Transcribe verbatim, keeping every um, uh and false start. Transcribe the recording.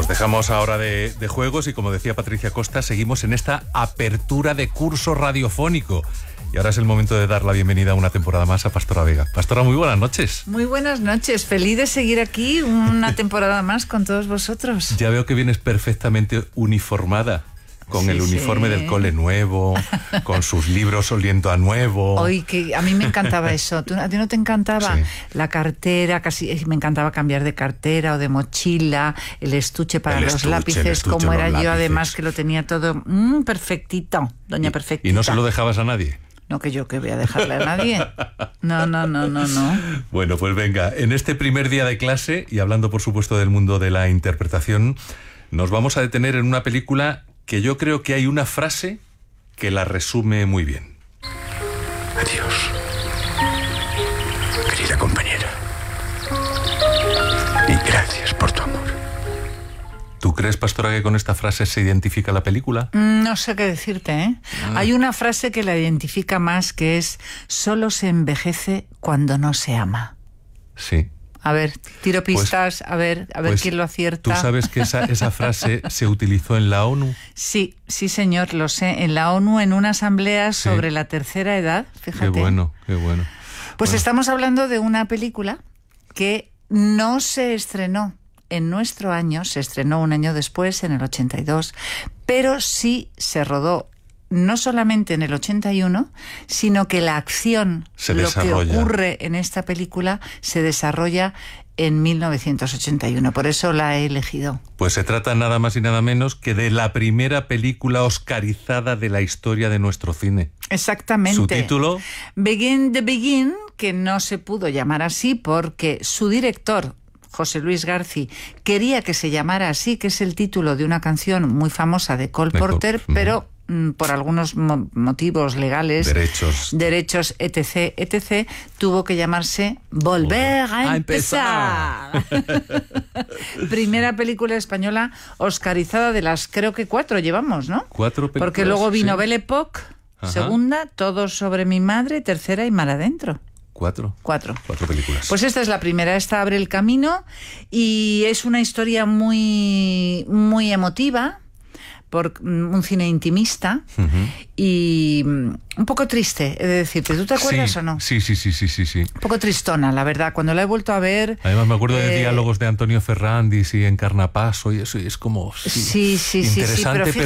Nos dejamos ahora de, de juegos y, como decía Patricia Costa, seguimos en esta apertura de curso radiofónico. Y ahora es el momento de dar la bienvenida a una temporada más a Pastora Vega. Pastora, muy buenas noches. Muy buenas noches. Feliz de seguir aquí una temporada más con todos vosotros. Ya veo que vienes perfectamente uniformada. Con sí, el uniforme sí. del cole nuevo, con sus libros oliendo a nuevo. Oye, que a mí me encantaba eso. ¿Tú, ¿A ti no te encantaba? Sí. La cartera, casi me encantaba cambiar de cartera o de mochila, el estuche para el los estuche, lápices, estuche, como era yo, lápices. Además que lo tenía todo mmm, perfectito, doña perfectita. ¿Y no se lo dejabas a nadie? No, que yo que voy a dejarle a nadie. No, no, no, no, no. Bueno, pues venga, en este primer día de clase, y hablando por supuesto del mundo de la interpretación, nos vamos a detener en una película que yo creo que hay una frase que la resume muy bien. Adiós, querida compañera. Y gracias por tu amor. ¿Tú crees, Pastora, que con esta frase se identifica la película? No sé qué decirte, ¿eh? Ah. Hay una frase que la identifica más, que es: solo se envejece cuando no se ama. Sí. A ver, tiro pistas, pues, a ver, a ver pues, quién lo acierta. ¿Tú sabes que esa, esa frase se utilizó en la ONU? Sí, sí señor, lo sé. En la ONU, en una asamblea sí. sobre la tercera edad, fíjate. Qué bueno, qué bueno. Pues bueno. Estamos hablando de una película que no se estrenó en nuestro año, se estrenó un año después, en el ochenta y dos, pero sí se rodó no solamente en el ochenta y uno, sino que la acción, se lo desarrolla. que ocurre en esta película, se desarrolla en mil novecientos ochenta y uno. Por eso la he elegido. Pues se trata nada más y nada menos que de la primera película oscarizada de la historia de nuestro cine. Exactamente. ¿Su título? Begin the Begin, que no se pudo llamar así porque su director, José Luis García, quería que se llamara así, que es el título de una canción muy famosa de Cole Porter, Col- pero mm, por algunos mo- motivos legales, derechos, derechos, etc, etc, tuvo que llamarse Volver a, a empezar. empezar. Primera película española oscarizada de las, creo que cuatro llevamos, ¿no? Cuatro películas. Porque luego vino sí. Belle Époque, Ajá. segunda, Todo sobre mi madre, tercera y Mar adentro. Cuatro. Cuatro. Cuatro películas. Pues esta es la primera, esta abre el camino y es una historia muy, muy emotiva, por un cine intimista uh-huh. y un poco triste, he de decirte. ¿Tú te acuerdas sí, o no? Sí, sí, sí, sí, sí, sí. Un poco tristona, la verdad. Cuando la he vuelto a ver... Además me acuerdo eh, de diálogos de Antonio Ferrandis y Encarnapaso y eso, y es como... Sí, sí, sí, interesante, sí, pero